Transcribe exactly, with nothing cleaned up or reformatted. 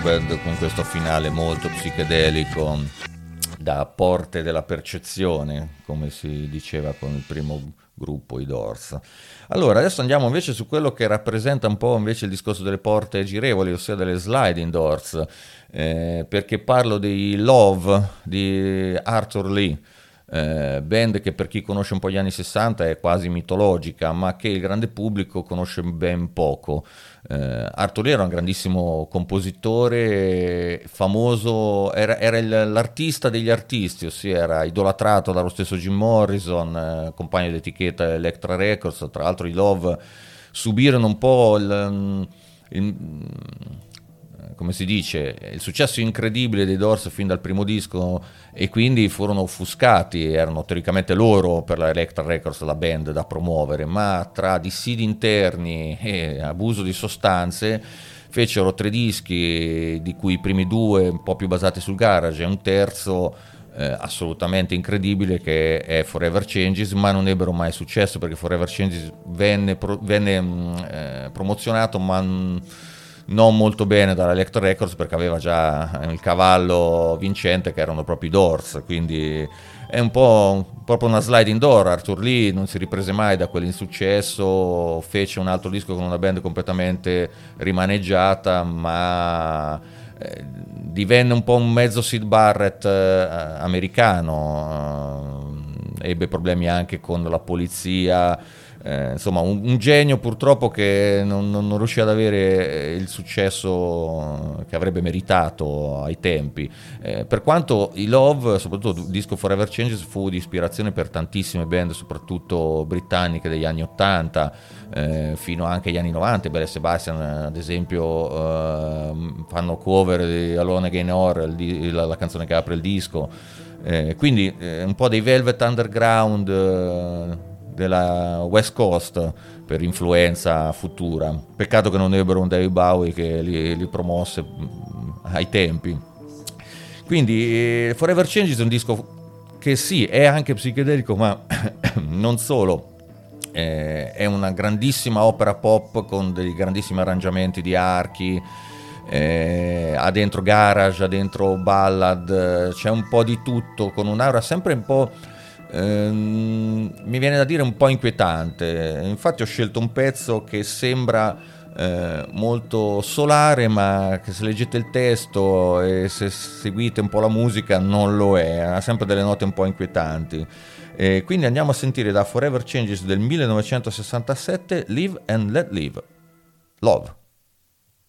Disturbed, con questo finale molto psichedelico, da porte della percezione, come si diceva con il primo gruppo, i Doors. Allora, adesso andiamo invece su quello che rappresenta un po' invece il discorso delle porte girevoli, ossia delle sliding doors, eh, perché parlo di Love di Arthur Lee, eh, band che per chi conosce un po' gli anni sessanta è quasi mitologica, ma che il grande pubblico conosce ben poco. Eh, Arthur Lee era un grandissimo compositore, famoso, era, era il- l'artista degli artisti, ossia era idolatrato dallo stesso Jim Morrison, eh, compagno d'etichetta Elektra Records. Tra l'altro i Love subirono un po' il, il- come si dice, il successo incredibile dei Doors fin dal primo disco, e quindi furono offuscati. Erano teoricamente loro, per la Elektra Records, la band da promuovere, ma tra dissidi interni e abuso di sostanze fecero tre dischi, di cui i primi due un po' più basati sul garage e un terzo eh, assolutamente incredibile, che è Forever Changes, ma non ebbero mai successo perché Forever Changes venne, pro- venne mh, eh, promozionato, ma mh, non molto bene dalla Elektra Records, perché aveva già il cavallo vincente che erano proprio i Doors. Quindi è un po' proprio una sliding door. Arthur Lee non si riprese mai da quell'insuccesso, fece un altro disco con una band completamente rimaneggiata, ma eh, divenne un po' un mezzo Syd Barrett eh, americano, eh, ebbe problemi anche con la polizia. Eh, insomma, un, un genio purtroppo che non, non- non riuscì ad avere il successo che avrebbe meritato ai tempi. Eh, per quanto i Love, soprattutto il disco Forever Changes, fu di ispirazione per tantissime band, soprattutto britanniche degli anni ottanta, eh, fino anche agli anni novanta. Belle Sebastian, ad esempio, eh, fanno cover di Alone Again Or, il di- la, la canzone che apre il disco. Eh, quindi eh, un po' dei Velvet Underground, eh, della West Coast, per influenza futura. Peccato che non ebbero un David Bowie che li, li promosse mm, ai tempi. Quindi eh, Forever Changes è un disco che sì, è anche psichedelico, ma non solo. Eh, è una grandissima opera pop con dei grandissimi arrangiamenti di archi, eh, ha dentro garage, ha dentro ballad, eh, c'è un po' di tutto, con un'aura sempre un po', ehm, mi viene da dire, un po' inquietante. Infatti ho scelto un pezzo che sembra eh, molto solare, ma che se leggete il testo e se seguite un po' la musica non lo è, ha sempre delle note un po' inquietanti. E quindi andiamo a sentire da Forever Changes del millenovecentosessantasette Live and Let Live, Love.